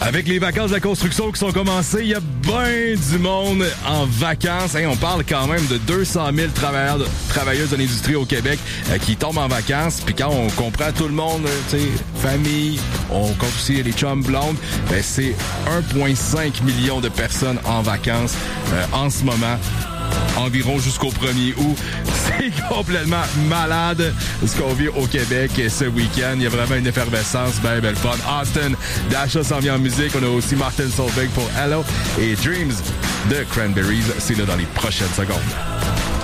Avec les vacances de la construction qui sont commencées, il y a bien du monde en vacances. Hein, on parle quand même de 200 000 travailleuses de l'industrie au Québec qui tombent en vacances. Puis quand on comprend tout le monde, tu sais, famille, on compte aussi les chums blondes, ben c'est 1,5 million de personnes en vacances en ce moment. Environ jusqu'au 1er août. C'est complètement malade ce qu'on vit au Québec ce week-end. Il y a vraiment une effervescence, ben belle fun. Austin Dasha s'en vient en musique. On a aussi Martin Solveig pour Hello et Dreams de Cranberries. C'est là dans les prochaines secondes.